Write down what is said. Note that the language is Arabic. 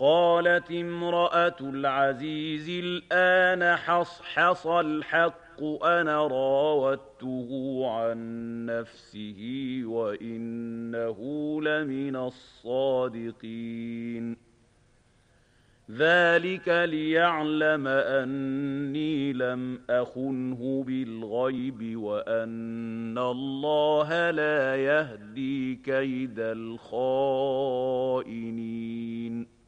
قالت امرأة العزيز الآن حصحص الحق أنا راودته عن نفسه وإنه لمن الصادقين ذلك ليعلم أني لم أخنه بالغيب وأن الله لا يهدي كيد الخائنين